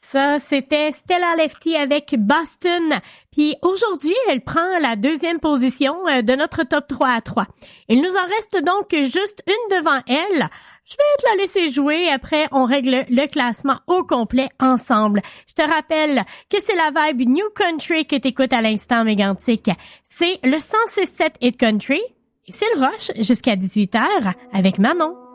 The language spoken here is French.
Ça, c'était Stella Lefty avec Boston. Puis aujourd'hui, elle prend la deuxième position de notre top 3 à 3. Il nous en reste donc juste une devant elle. Je vais te la laisser jouer. Après, on règle le classement au complet ensemble. Je te rappelle que c'est la vibe New Country que t'écoutes à l'instant, Mégantic. C'est le 106.7 Hit Country. Et c'est le Rush jusqu'à 18h avec Manon.